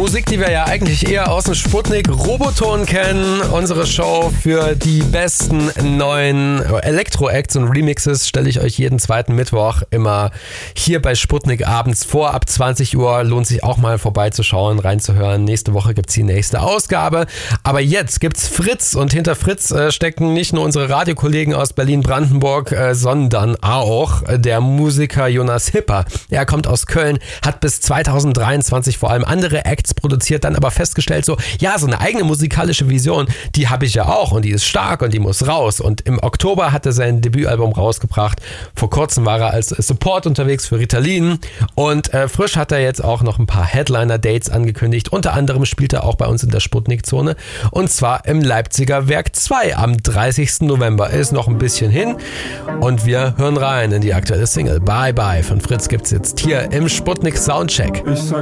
Musik, die wir ja eigentlich eher aus dem Sputnik Roboton kennen. Unsere Show für die besten neuen Elektro-Acts und Remixes stelle ich euch jeden zweiten Mittwoch immer hier bei Sputnik abends vor. Ab 20 Uhr lohnt sich auch mal vorbeizuschauen, reinzuhören. Nächste Woche gibt's die nächste Ausgabe. Aber jetzt gibt's Fritz und hinter Fritz stecken nicht nur unsere Radiokollegen aus Berlin-Brandenburg, sondern auch der Musiker Jonas Hipper. Er kommt aus Köln, hat bis 2023 vor allem andere Acts produziert, dann aber festgestellt so eine eigene musikalische Vision, die habe ich ja auch und die ist stark und die muss raus. Und im Oktober hat er sein Debütalbum rausgebracht. Vor kurzem war er als Support unterwegs für Ritalin und frisch hat er jetzt auch noch ein paar Headliner-Dates angekündigt. Unter anderem spielt er auch bei uns in der Sputnik-Zone und zwar im Leipziger Werk 2 am 30. November. Ist noch ein bisschen hin und wir hören rein in die aktuelle Single Bye Bye von Fritz gibt's jetzt hier im Sputnik Soundcheck.